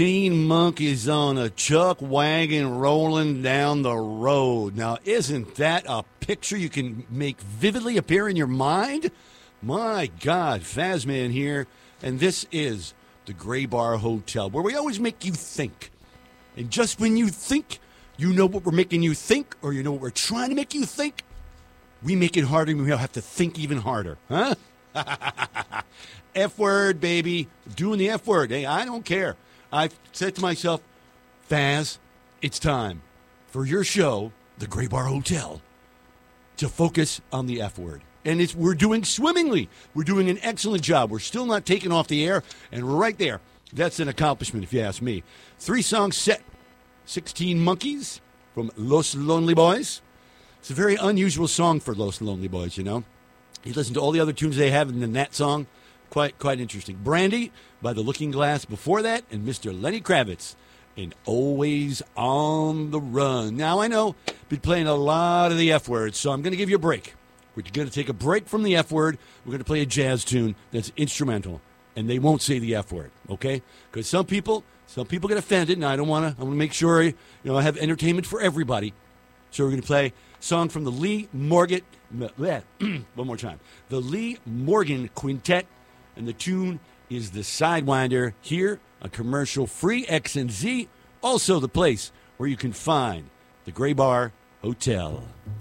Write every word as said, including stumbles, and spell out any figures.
Mean monkeys on a chuck wagon rolling down the road. Now, isn't that a picture you can make vividly appear in your mind? My God, Fazman here, and this is the Gray Bar Hotel, where we always make you think. And just when you think you know what we're making you think, or you know what we're trying to make you think, we make it harder and we have to think even harder, huh? F word, baby. Doing the F word. Hey, I don't care. I've said to myself, Faz, it's time for your show, the Gray Bar Hotel, to focus on the F word. And it's, we're doing swimmingly. We're doing an excellent job. We're still not taking off the air. And right there, that's an accomplishment, if you ask me. Three songs set. sixteen Monkeys from Los Lonely Boys. It's a very unusual song for Los Lonely Boys, you know. You listen to all the other tunes they have, and then that song, quite quite interesting. Brandy by The Looking Glass before that, and Mister Lenny Kravitz in Always on the Run. Now, I know I've been playing a lot of the F words, so I'm going to give you a break. We're going to take a break from the F word. We're going to play a jazz tune that's instrumental, and they won't say the F word, okay? Because some people, some people get offended, and I don't want to. I want to make sure you know I have entertainment for everybody. So we're going to play a song from the Lee Morgan. One more time, the Lee Morgan Quintet, and the tune is the Sidewinder here on commercial-free X and Z. Also, the place where you can find the Gray Bar Hotel.